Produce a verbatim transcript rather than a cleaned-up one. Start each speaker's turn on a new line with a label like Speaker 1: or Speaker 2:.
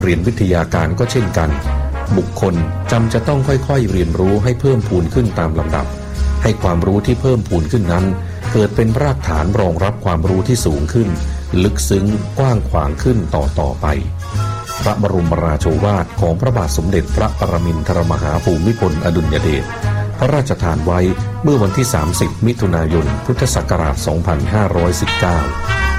Speaker 1: เรียนวิทยาการก็เช่นกันบุคคลจำจะต้องค่อยๆเรียนรู้ให้เพิ่มพูนขึ้นตามลำดับให้ความรู้ที่เพิ่มพูนขึ้นนั้นเกิดเป็นรากฐานรองรับความรู้ที่สูงขึ้นลึกซึ้งกว้างขวางขึ้นต่อต่อไปพระบรมราโชวาทของพระบาทสมเด็จพระปรมินทรมหาภูมิพลอดุลยเดชพระราชทานไว้เมื่อวันที่สามสิบมิถุนายนพุทธศักราชสองพันห้าร้อยสิบเก้า